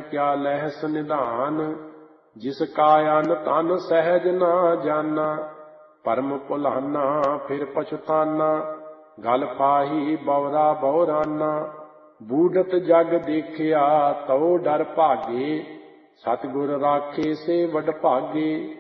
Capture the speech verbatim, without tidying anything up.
ਕਿਆ ਲਹਿਸ ਨਿਧਾਨ। ਜਿਸ ਕਾ ਅਨ ਤਨ ਸਹਿਜ ਨਾ ਜਾਨਾ, ਭਰਮ ਭੁਲਾਨਾ ਫਿਰ ਪਛਤਾਨਾ। ਗਲ ਪਾਹੀ ਬਵਰਾ ਬਉਰਾਨਾ, ਬੂਢਤ ਜਗ ਦੇਖਿਆ ਤਉ ਡਰ ਭਾਗੇ। ਸਤਿਗੁਰ ਰਾਖੇ ਸੇ ਵਡਭਾਗੇ।